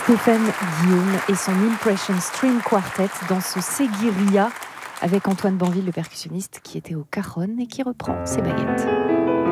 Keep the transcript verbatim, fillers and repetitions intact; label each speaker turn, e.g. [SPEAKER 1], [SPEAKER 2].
[SPEAKER 1] Stéphane Guillaume et son Impression String Quartet dans ce Seguiria avec Antoine Banville, le percussionniste, qui était au cajon et qui reprend ses baguettes.